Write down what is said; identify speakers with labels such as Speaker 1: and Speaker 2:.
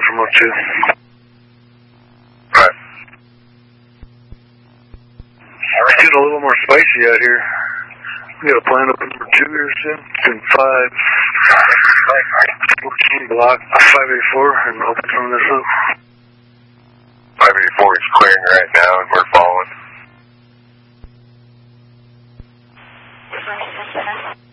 Speaker 1: from 02.
Speaker 2: Right.
Speaker 1: It's getting a little more spicy out here. We got a plan up in number 2 here soon. It's in 514 block 584, and hope it's on this up.
Speaker 2: 584 is clearing right now, and we're